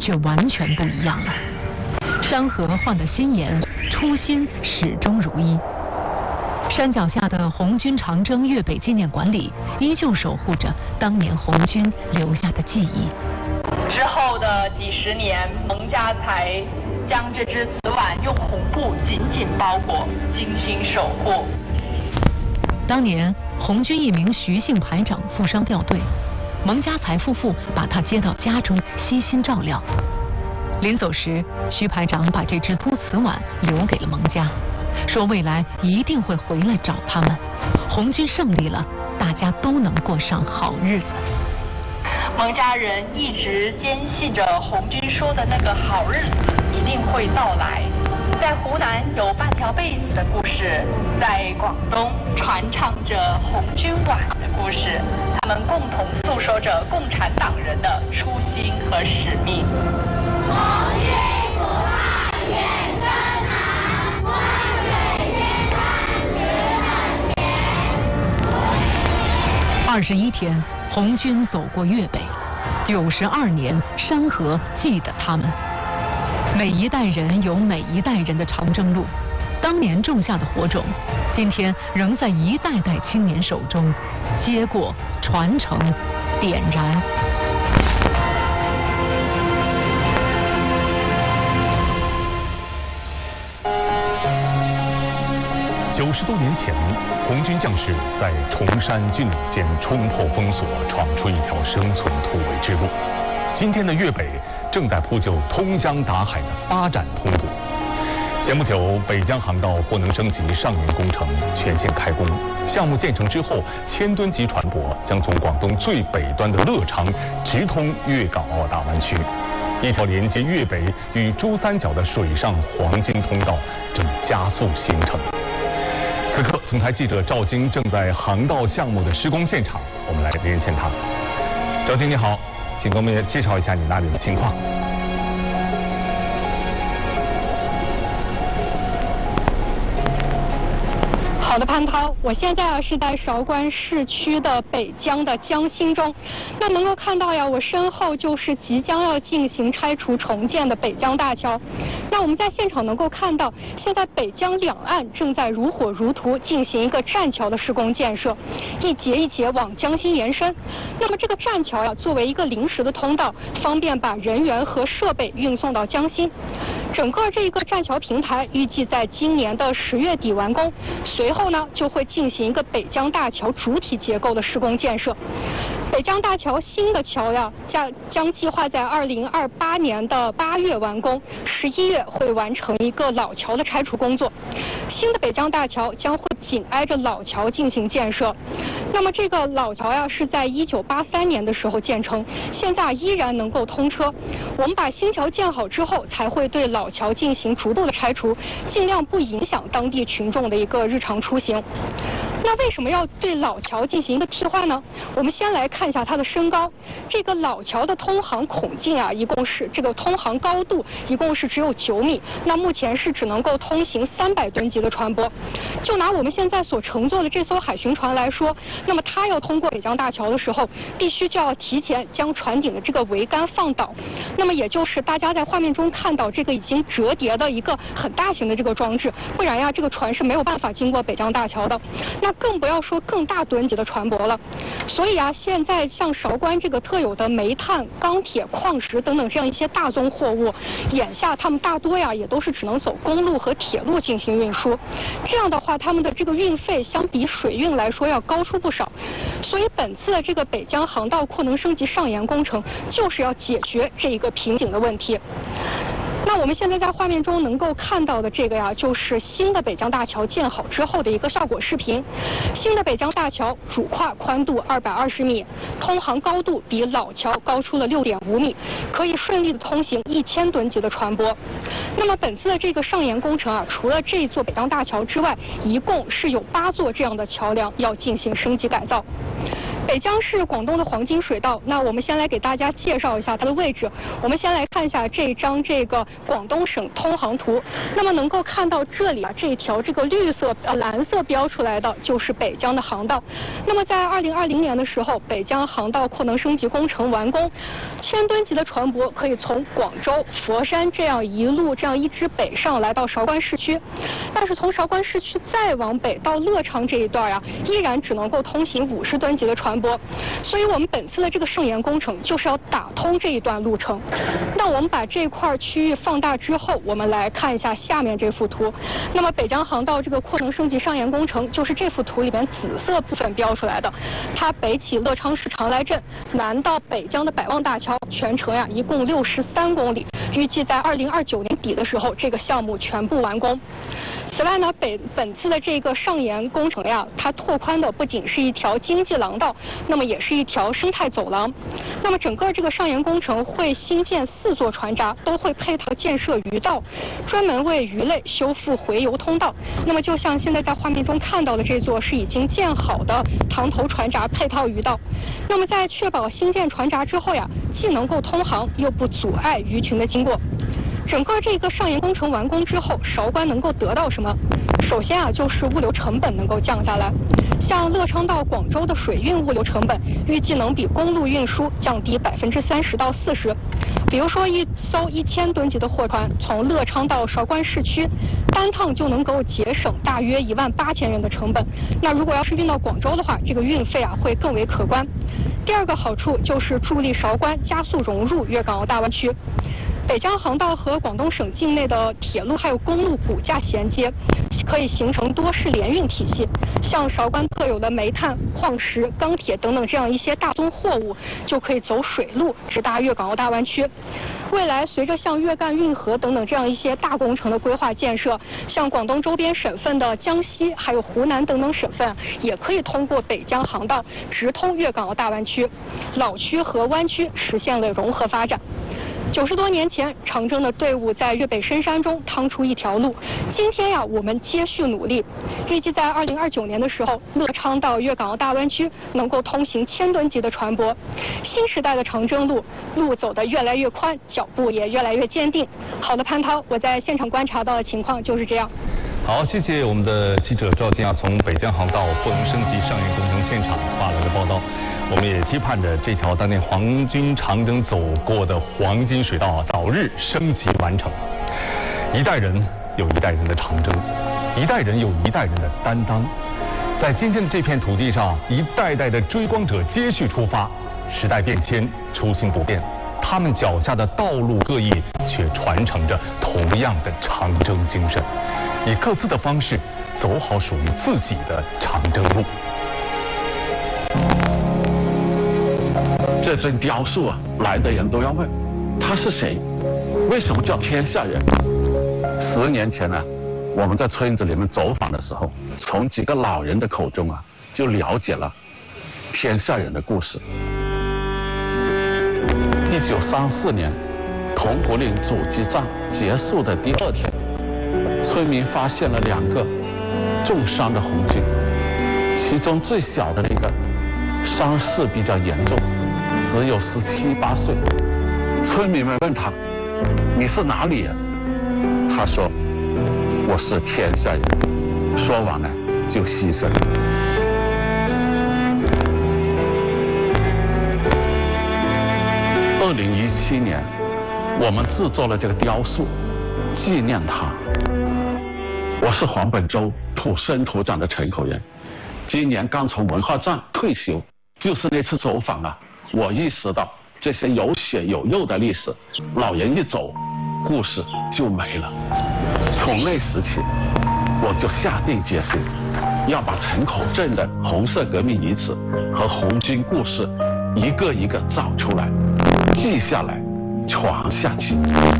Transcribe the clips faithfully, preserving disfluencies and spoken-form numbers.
却完全不一样了。山河换了新颜，初心始终如一。山脚下的红军长征粤北纪念馆里，依旧守护着当年红军留下的记忆。 之后的几十年，蒙家才将这只瓷碗用红布紧紧包裹，精心守护。 当年红军一名徐姓排长负伤掉队，蒙家才夫妇把他接到家中，悉心照料。临走时，徐排长把这只秃瓷碗留给了蒙家，说未来一定会回来找他们。红军胜利了，大家都能过上好日子。 蒙家人一直坚信着红军说的那个好日子一定会到来。在湖南有半条被子的故事，在广东传唱着红军碗的故事，他们共同诉说着共产党人的初心和使命。红军不怕远征难，万水千山只等天。 二十一天，红军走过粤北，九十二年，山河记得他们。每一代人有每一代人的长征路，当年种下的火种，今天仍在一代代青年手中接过、传承、点燃。 九十多年前，红军将士在崇山峻岭间冲破封锁，闯出一条生存突围之路。今天的粤北正在铺就通江达海的发展通途。前不久，北江航道货能升级上沿工程全线开工，项目建成之后，千吨级船舶将从广东最北端的乐昌直通粤港澳大湾区，一条连接粤北与珠三角的水上黄金通道正加速形成。此刻，总台记者赵晶正在航道项目的施工现场，我们来连线他。赵晶你好，请给我们介绍一下你那里的情况。 好的，潘涛，我现在啊是在韶关市区的北江的江心中，那能够看到呀，我身后就是即将要进行拆除重建的北江大桥。那我们在现场能够看到，现在北江两岸正在如火如荼进行一个栈桥的施工建设，一节一节往江心延伸。那么这个栈桥呀，作为一个临时的通道，方便把人员和设备运送到江心。整个这个栈桥平台预计在今年的十月底完工，随后呢就会进行一个北江大桥主体结构的施工建设。北江大桥新的桥呀，将将计划在二零二八年的八月完工，十一月会完成一个老桥的拆除工作。新的北江大桥将会紧挨着老桥进行建设。那么这个老桥呀，是在一九八三年的时候建成，现在依然能够通车。我们把新桥建好之后，才会对老桥进行逐步的拆除，尽量不影响当地群众的一个日常出行。那为什么要对老桥进行一个替换呢？我们先来看一下它的身高。这个老桥的通航孔径啊，一共是这个通航高度一共是只有九米。那目前是只能够通行三百吨级的船舶。就拿我们现在所乘坐的这艘海巡船来说，那么它要通过北江大桥的时候，必须就要提前将船顶的这个桅杆放倒。那么也就是大家在画面中看到这个已经折叠的一个很大型的这个装置，不然呀，这个船是没有办法经过北江大桥的。那更不要说更大吨级的船舶了。所以啊，现在像韶关这个特有的煤炭、钢铁、矿石等等这样一些大宗货物，眼下他们大多呀也都是只能走公路和铁路进行运输。这样的话，他们的这个运费相比水运来说要高出不少。所以本次的这个北江航道扩能升级上沿工程，就是要解决这一个瓶颈的问题。那我们现在在画面中能够看到的这个呀，就是新的北江大桥建好之后的一个效果视频。新的北江大桥主跨宽度二百二十米，通航高度比老桥高出了六点五米，可以顺利的通行一千吨级的船舶。那么本次的这个上沿工程啊，除了这座北江大桥之外，一共是有八座这样的桥梁要进行升级改造。 北江是广东的黄金水道，那我们先来给大家介绍一下它的位置。我们先来看一下这一张这个广东省通航图。那么能够看到这里啊，这一条这个绿色呃蓝色标出来的就是北江的航道。那么在二零二零年的时候，北江航道扩能升级工程完工，千吨级的船舶可以从广州、佛山这样一路这样一直北上来到韶关市区。但是从韶关市区再往北到乐昌这一段啊，依然只能够通行五十吨级的船舶。所以我们本次的这个圣岩工程就是要打通这一段路程。那我们把这块区域放大之后，我们来看一下下面这幅图。那么北江航道这个扩能升级上沿工程就是这幅图里面紫色部分标出来的。它北起乐昌市长来镇，南到北江的百望大桥，全程呀一共六十三公里，预计在二零二九年底的时候，这个项目全部完工。此外呢，北本次的这个上沿工程呀，它拓宽的不仅是一条经济廊道，那么也是一条生态走廊。那么整个这个上沿工程会新建四座船闸，都会配套建设鱼道，专门为鱼类修复洄游通道。那么就像现在在画面中看到的这座是已经建好的塘头船闸配套鱼道。那么在确保新建船闸之后呀，既能够通航，又不阻碍鱼群的经过。整个这个上沿工程完工之后，韶关能够得到什么？首先啊，就是物流成本能够降下来。像乐昌到广州的水运物流成本，预计能比公路运输降低百分之三十到四十。比如说，一艘一千吨级的货船从乐昌到韶关市区，单趟就能够节省大约一万八千元的成本。那如果要是运到广州的话，这个运费啊会更为可观。第二个好处就是助力韶关加速融入粤港澳大湾区。北江航道和广东省境内的铁路还有公路骨架衔接，可以形成多式联运体系。像韶关特有的煤炭、矿石、钢铁等等这样一些大宗货物，就可以走水路直达粤港澳大湾区。未来随着像粤赣运河等等这样一些大工程的规划建设，像广东周边省份的江西还有湖南等等省份，也可以通过北江航道直通粤港澳大湾区，老区和湾区实现了融合发展。九十多年前，长征的队伍在粤北深山中趟出一条路。今天呀，我们接续努力，预计在二零二九年的时候，乐昌到粤港澳大湾区能够通行千吨级的船舶。新时代的长征路，路走得越来越宽，脚步也越来越坚定。好的，潘涛，我在现场观察到的情况就是这样。 好，谢谢我们的记者赵静啊，从北江航道扩能升级上沿工程现场发来的报道。我们也期盼着这条当年皇军长征走过的黄金水道啊，早日升级完成。一代人有一代人的长征，一代人有一代人的担当。在今天的这片土地上，一代代的追光者接续出发。时代变迁，初心不变，他们脚下的道路各异，却传承着同样的长征精神，以各自的方式走好属于自己的长征路。 这尊雕塑啊，来的人都要问他是谁，为什么叫天下人？十年前呢、啊，我们在村子里面走访的时候，从几个老人的口中啊，就了解了天下人的故事。一九三四年，铜鼓岭阻击战结束的第二天，村民发现了两个重伤的红军，其中最小的那个伤势比较严重，只有十七八岁。村民们问他：“你是哪里人？”他说：“我是天下人。”说完呢，就牺牲了。二零一七年，我们制作了这个雕塑，纪念他。我是黄本周土生土长的城口人，今年刚从文化站退休。就是那次走访啊，我意识到这些有血有肉的历史，老人一走，故事就没了。从那时起，我就下定决心，要把城口镇的红色革命遗址和红军故事一个一个找出来，记下来，传下去。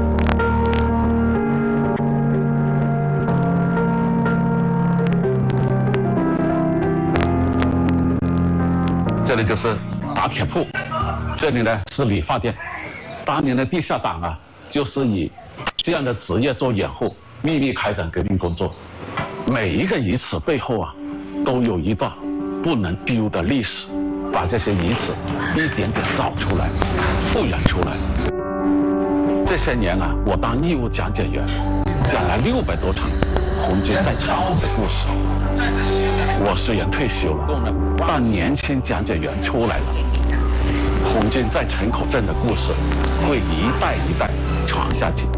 这里就是打铁铺，这里呢是理发店。当年的地下党啊，就是以这样的职业做掩护，秘密开展革命工作。每一个遗址背后啊，都有一段不能丢的历史。 把这些遗址一点点找出来、复原出来。这些年啊，我当义务讲解员，讲了六百多场红军在成都的故事。我虽然退休了，但年轻讲解员出来了。红军在陈口镇的故事会一代一代传下去。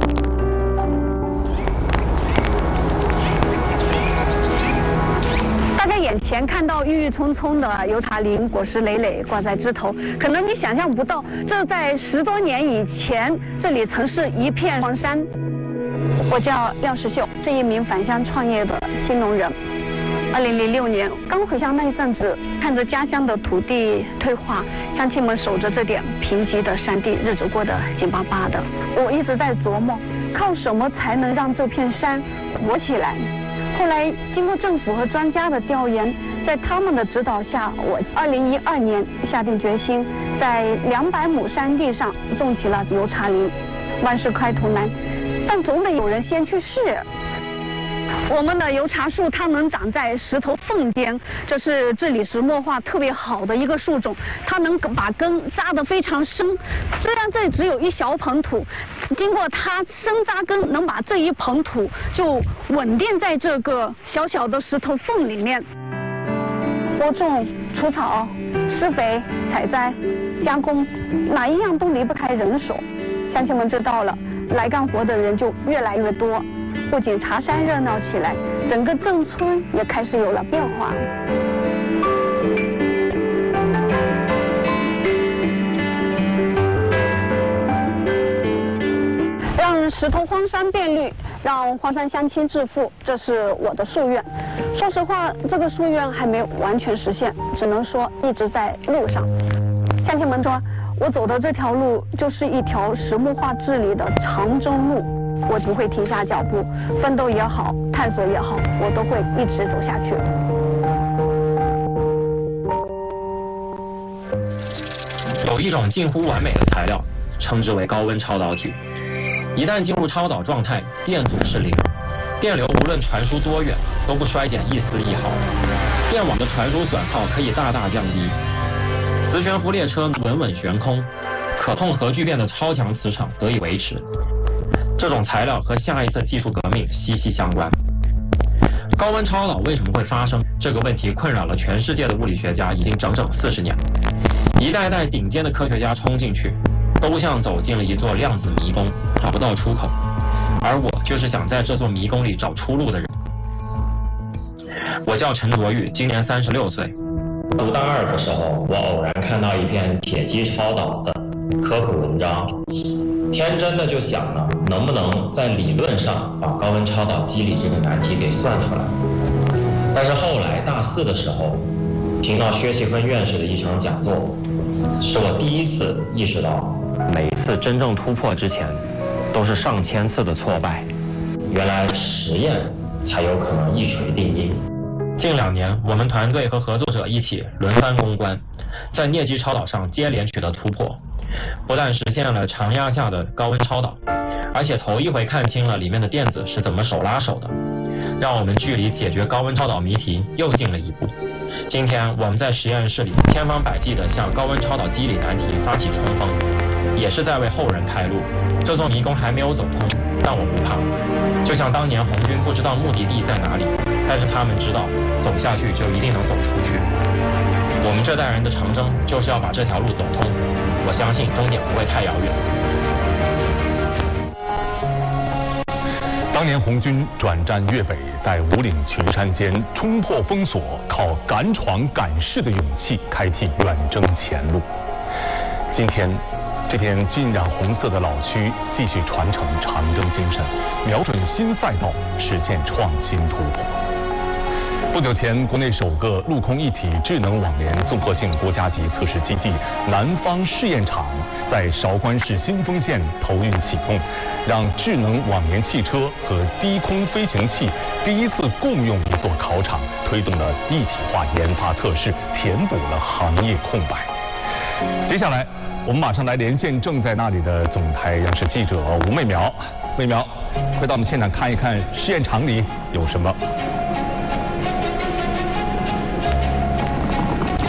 大家眼前看到郁郁葱葱的油茶林，果实累累挂在枝头，可能你想象不到，这在十多年以前，这里曾是一片荒山。我叫廖世秀，是一名返乡创业的新农人。二零零六年刚回乡那一阵子，看着家乡的土地退化，乡亲们守着这点贫瘠的山地，日子过得紧巴巴的。我一直在琢磨，靠什么才能让这片山活起来？后来经过政府和专家的调研，在他们的指导下，我二零一二年下定决心，在两百亩山地上种起了油茶林。万事开头难，但总得有人先去试。我们的油茶树它能长在石头缝间，这是治理石墨化特别好的一个树种，它能把根扎得非常深。虽然这只有一小捧土，经过它深扎根，能把这一捧土就稳定在这个小小的石头缝里面。播种、除草、施肥、采摘、加工，哪一样都离不开人手。乡亲们知道了，来干活的人就越来越多。不仅茶山热闹起来，整个镇村也开始有了变化。让石头荒山变绿，让荒山乡亲致富，这是我的夙愿。说实话，这个夙愿还没有完全实现，只能说一直在路上。乡亲们说，我走的这条路就是一条石墨化治理的长征路。我不会停下脚步，奋斗也好，探索也好，我都会一直走下去。 有一种近乎完美的材料，称之为高温超导体。一旦进入超导状态，电阻是零，电流无论传输多远，都不衰减一丝一毫，电网的传输损耗可以大大降低。磁悬浮列车稳稳悬空，可控核聚变的超强磁场得以维持。这种材料和下一次技术革命息息相关。高温超导为什么会发生？这个问题困扰了全世界的物理学家已经整整四十年。一代代顶尖的科学家冲进去，都像走进了一座量子迷宫，找不到出口。而我就是想在这座迷宫里找出路的人。我叫陈卓玉，今年三十六岁。 读大二的时候，我偶然看到一篇铁基超导的科普文章，天真的就想了，能不能在理论上把高温超导机理这个难题给算出来。但是后来大四的时候，听到薛奇芬院士的一场讲座，是我第一次意识到，每一次真正突破之前，都是上千次的挫败。原来实验才有可能一锤定音。 近两年，我们团队和合作者一起轮番攻关，在镍基超导上接连取得突破，不但实现了常压下的高温超导，而且头一回看清了里面的电子是怎么手拉手的，让我们距离解决高温超导谜题又近了一步。今天我们在实验室里千方百计地向高温超导机理难题发起冲锋，也是在为后人开路。这座迷宫还没有走通，但我不怕。就像当年红军不知道目的地在哪里，但是他们知道走下去就一定能走出去。我们这代人的长征就是要把这条路走通，我相信终点不会太遥远。 当年红军转战粤北，在五岭群山间冲破封锁，靠敢闯敢试的勇气开辟远征前路。今天这片浸染红色的老区继续传承长征精神，瞄准新赛道，实现创新突破。不久前，国内首个陆空一体智能网联综合性国家级测试基地南方试验场在韶关市新丰县投运启动，让智能网联汽车和低空飞行器第一次共用一座考场，推动了一体化研发测试，填补了行业空白。接下来，我们马上来连线正在那里的总台央视记者吴媚苗。媚苗，快到我们现场看一看试验场里有什么。 好，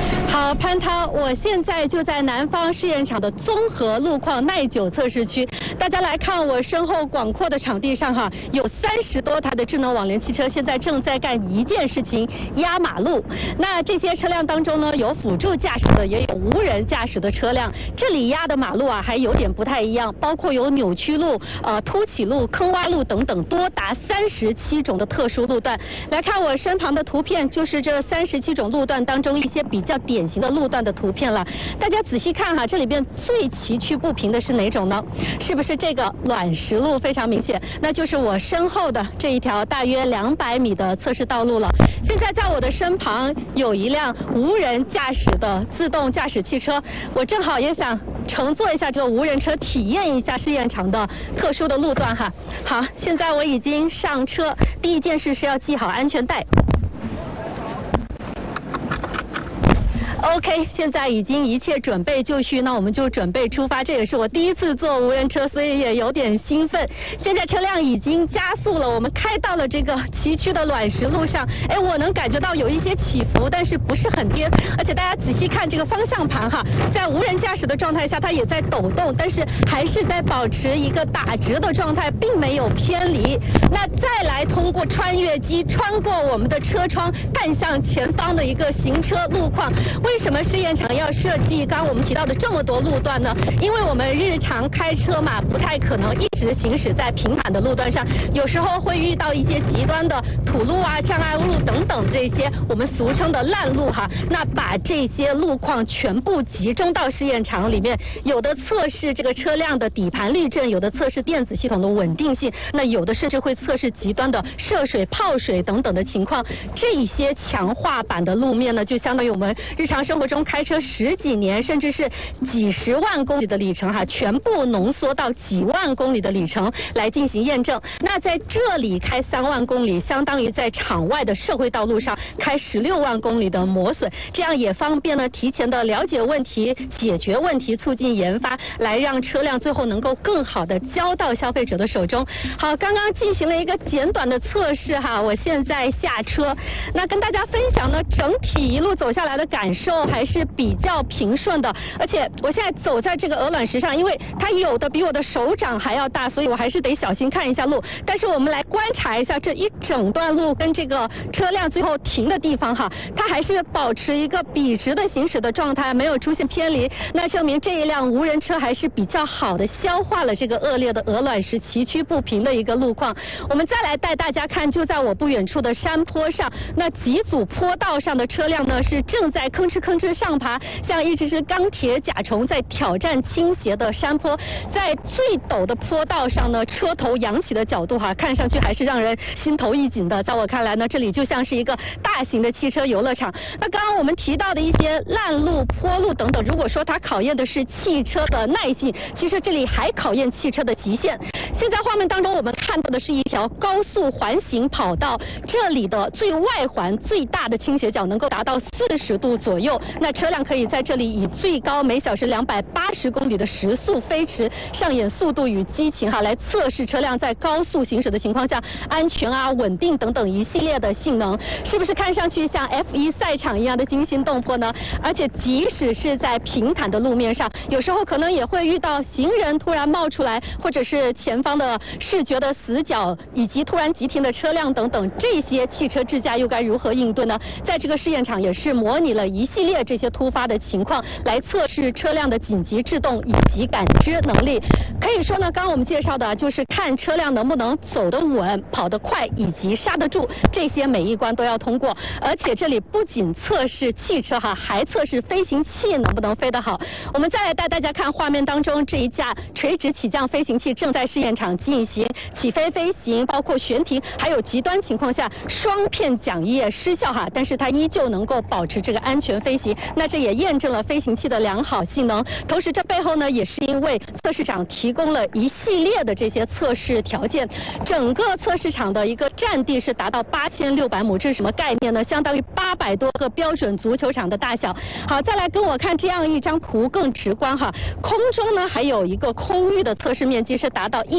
好，潘涛，我现在就在南方试验场的综合路况耐久测试区。大家来看我身后广阔的场地上哈，有三十多台的智能网联汽车现在正在干一件事情，压马路。那这些车辆当中呢，有辅助驾驶的，也有无人驾驶的车辆。这里压的马路啊，还有点不太一样，包括有扭曲路、呃凸起路、坑洼路等等，多达三十七种的特殊路段。来看我身旁的图片，就是这三十七种路段当中一些比较典型的路段的图片了。大家仔细看哈，这里边最崎岖不平的是哪种呢？是不是这个卵石路？非常明显，那就是我身后的这一条大约两百米的测试道路了。现在在我的身旁有一辆无人驾驶的自动驾驶汽车，我正好也想乘坐一下这个无人车，体验一下试验场的特殊的路段哈。好，现在我已经上车，第一件事是要系好安全带。OK， 现在已经一切准备就绪，那我们就准备出发。这也是我第一次坐无人车，所以也有点兴奋。现在车辆已经加速了，我们开到了这个崎岖的卵石路上。哎，我能感觉到有一些起伏，但是不是很颠。而且大家仔细看这个方向盘哈，在无人驾驶的状态下，它也在抖动，但是还是在保持一个打直的状态，并没有偏离。那再来通过穿越机穿过我们的车窗，看向前方的一个行车路况。为什么试验场要设计刚刚我们提到的这么多路段呢？因为我们日常开车嘛，不太可能一直行驶在平坦的路段上，有时候会遇到一些极端的土路啊、障碍物等等这些我们俗称的烂路哈。那把这些路况全部集中到试验场里面，有的测试这个车辆的底盘滤震，有的测试电子系统的稳定性，那有的甚至会测试极端的涉水、泡水等等的情况。这些强化版的路面呢，就相当于我们日常生活中开车十几年甚至是几十万公里的里程哈，全部浓缩到几万公里的里程来进行验证。那在这里开三万公里，相当于在场外的社会道路上开十六万公里的磨损，这样也方便呢提前的了解问题、解决问题、促进研发，来让车辆最后能够更好的交到消费者的手中。好，刚刚进行了一个简短的测试哈，我现在下车，那跟大家分享呢，整体一路走下来的感受还是比较平顺的，而且我现在走在这个鹅卵石上，因为它有的比我的手掌还要大，所以我还是得小心看一下路。但是我们来观察一下这一整段路跟这个车辆最后停的地方哈，它还是保持一个笔直的行驶的状态，没有出现偏离，那证明这一辆无人车还是比较好的消化了这个恶劣的鹅卵石崎岖不平的一个路况。我们再来带大家看，就在我不远处的山坡上，那几组坡道上的车辆呢是正在吭哧吭哧上爬，像一只只钢铁甲虫在挑战倾斜的山坡。在最陡的坡道上呢，车头扬起的角度哈，看上去还是让人心头一紧的。在我看来呢，这里就像是一个大型的汽车游乐场。那刚刚我们提到的一些烂路、坡路等等，如果说它考验的是汽车的耐性，其实这里还考验汽车的极限。现在画面当中我们看到的是一条高速环形跑道，这里的最外环最大的倾斜角能够达到四十度左右，那车辆可以在这里以最高每小时两百八十公里的时速飞驰，上演速度与激情哈，来测试车辆在高速行驶的情况下安全啊、稳定等等一系列的性能，是不是看上去像 F 一 赛场一样的惊心动魄呢？而且即使是在平坦的路面上，有时候可能也会遇到行人突然冒出来，或者是前方的视觉的死角，以及突然急停的车辆等等，这些汽车智驾又该如何应对呢？在这个试验场也是模拟了一系列这些突发的情况，来测试车辆的紧急制动以及感知能力。可以说呢，刚刚我们介绍的就是看车辆能不能走得稳、跑得快以及刹得住，这些每一关都要通过。而且这里不仅测试汽车哈，还测试飞行器能不能飞得好。我们再来带大家看画面当中这一架垂直起降飞行器正在试验场进行起飞飞行，包括悬停，还有极端情况下双片桨叶失效哈，但是它依旧能够保持这个安全飞行。那这也验证了飞行器的良好性能。同时这背后呢，也是因为测试场提供了一系列的这些测试条件。整个测试场的一个占地是达到八千六百亩，这是什么概念呢？相当于八百多个标准足球场的大小。好，再来跟我看这样一张图更直观哈。空中呢还有一个空域的测试面积是达到一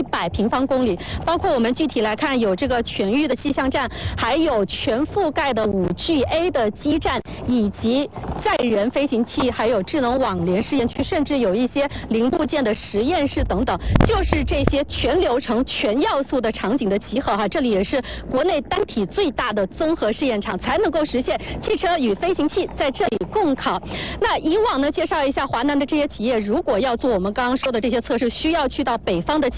百平方公里，包括我们具体来看，有这个全域的气象站，还有全覆盖的五 G A 的基站，以及载人飞行器，还有智能网联试验区，甚至有一些零部件的实验室等等，就是这些全流程、全要素的场景的集合哈。这里也是国内单体最大的综合试验场，才能够实现汽车与飞行器在这里共考。那以往呢，介绍一下华南的这些企业，如果要做我们刚刚说的这些测试，需要去到北方的企